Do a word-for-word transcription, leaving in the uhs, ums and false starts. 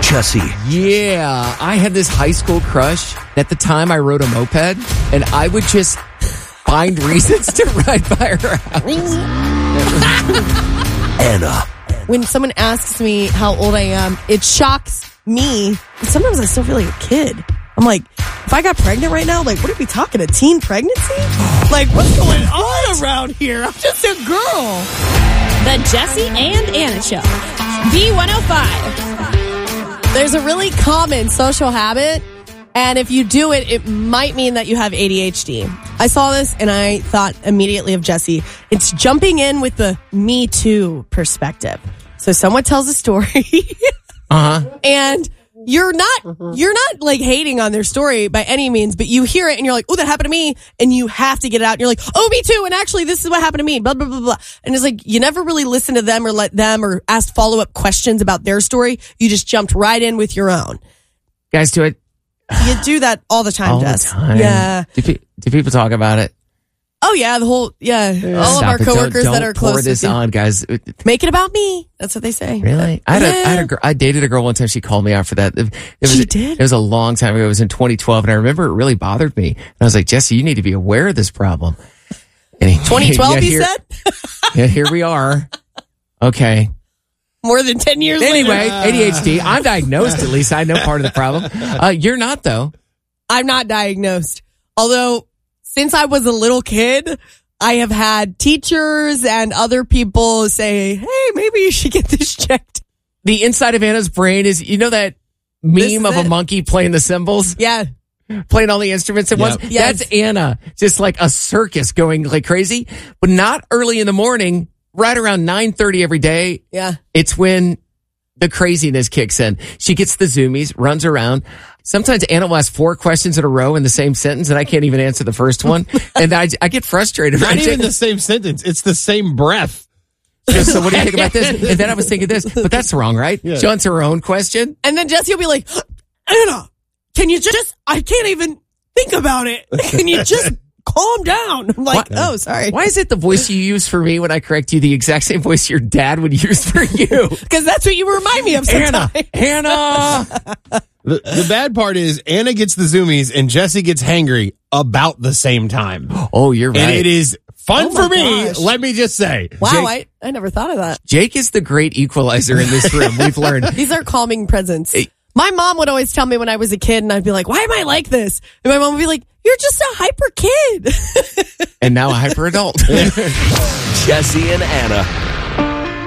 Jesse. Yeah, I had this high school crush. At the time, I rode a moped, and I would just find reasons to ride by her house. Anna. When someone asks me how old I am, it shocks me. Sometimes I still feel like a kid. I'm like, if I got pregnant right now, like, what are we talking, a teen pregnancy? Like, what's going on around here? I'm just a girl. The Jesse and Anna Show. B one oh five. There's a really common social habit, and if you do it, it might mean that you have A D H D. I saw this, and I thought immediately of Jesse. It's jumping in with the Me Too perspective. So someone tells a story, Uh-huh. and you're not, you're not like hating on their story by any means, but you hear it and you're like, oh, that happened to me. And you have to get it out. And you're like, oh, me too. And actually, this is what happened to me. Blah, blah, blah, blah. And it's like, you never really listen to them or let them or ask follow up questions about their story. You just jumped right in with your own. Guys do it You do that all the time, all Jess. the time. Yeah. Do, pe- do people talk about it? Oh, yeah. The whole, yeah. All Stop of our it. Don't- coworkers don't that are pour close this with you. on, guys. Make it about me. That's what they say. Really? I had, a, I, had Yeah. a, gr- I dated a girl one time. She called me out for that. It, it was, She did? It was a long time ago. It was in twenty twelve, and I remember it really bothered me. And I was like, Jesse, you need to be aware of this problem. And he- twenty twelve, yeah, you here, said? Yeah, here we are. Okay. More than ten years Anyway, later. A D H D. I'm diagnosed, at least. I know part of the problem. Uh, you're not, though. I'm not diagnosed. Although, since I was a little kid, I have had teachers and other people say, hey, maybe you should get this checked. The inside of Anna's brain is, you know that This meme is of a it. monkey playing the cymbals? Yeah. Playing all the instruments at Yep. once? Yes. That's Anna. Just like a circus going like crazy, but not early in the morning, right around nine thirty every day. Yeah. It's when the craziness kicks in. She gets the zoomies, runs around. Sometimes Anna will ask four questions in a row in the same sentence, and I can't even answer the first one. And I, I get frustrated. Not I even take- the same sentence. It's the same breath. So what do you think about this? And then I was thinking this, but that's wrong, right? Yeah. She wants her own question. And then Jesse will be like, Anna, can you just, I can't even think about it. Can you just calm down? I'm like, What? oh, sorry. Why is it the voice you use for me when I correct you the exact same voice your dad would use for you? Because that's what you remind me of Anna, sometimes. Anna. The, the bad part is Anna gets the zoomies and Jesse gets hangry about the same time. Oh, you're right. And it is fun Oh my for me, gosh. let me just say. Wow, Jake- I, I never thought of that. Jake is the great equalizer in this room. We've learned. These are calming presents. Hey. My mom would always tell me when I was a kid, and I'd be like, why am I like this? And my mom would be like, you're just a hyper kid. And now a hyper adult. Jesse and Anna.